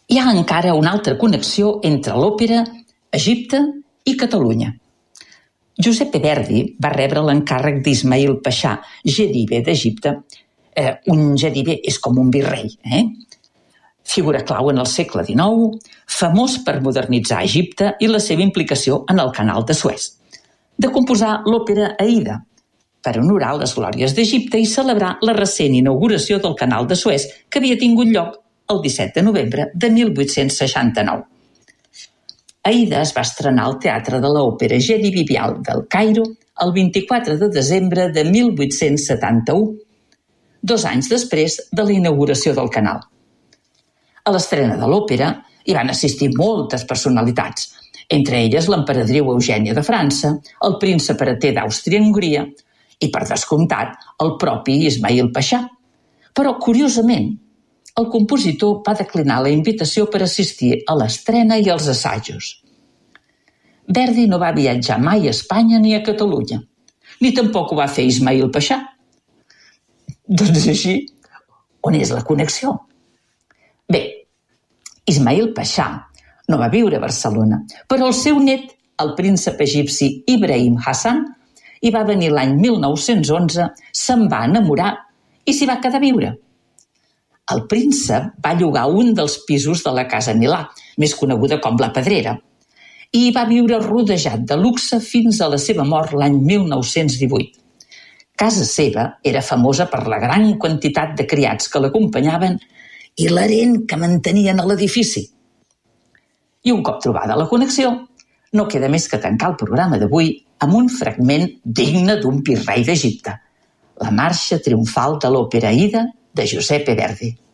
Hi ha encara una altra connexió entre l'òpera, Egipte i Catalunya. Giuseppe Verdi va rebre l'encàrrec d'Ismail Paixà, jedibe d'Egipte. Un jedibe és com un virrei, figura clau en el segle XIX, famós per modernitzar Egipte i la seva implicació en el canal de Suez, de composar l'òpera Aïda, per honorar les glòries d'Egipte i celebrar la recent inauguració del canal de Suez, que havia tingut lloc el 17 de novembre de 1869. Aïda es va estrenar al Teatre de l'Òpera Gedi Vivial del Caire el 24 de desembre de 1871, 2 anys després de la inauguració del canal. A l'estrena de l'òpera hi van assistir moltes personalitats, entre elles l'emperadriu Eugènia de França, el príncep hereter d'Àustria i Hongria i, per descomptat, el propi Ismail Paixà. Però, curiosament, el compositor va declinar la invitació per assistir a l'estrena i als assajos. Verdi no va viatjar mai a Espanya ni a Catalunya, ni tampoc ho va fer Ismail Paixà. Doncs així, on és la connexió? Bé, Ismail Paixà no va viure a Barcelona, però el seu net, el príncep egipci Ibrahim Hassan, hi va venir l'any 1911, se'n va enamorar i s'hi va quedar a viure. El príncep va llogar un dels pisos de la Casa Milà, més coneguda com la Pedrera, i hi va viure rodejat de luxe fins a la seva mort l'any 1918. Casa seva era famosa per la gran quantitat de criats que l'acompanyaven i l'herent que mantenien a l'edifici. I un cop trobada la connexió, no queda més que tancar el programa d'avui amb un fragment digne d'un virrei d'Egipte, la marxa triomfal de l'òpera Aïda de Giuseppe Verdi.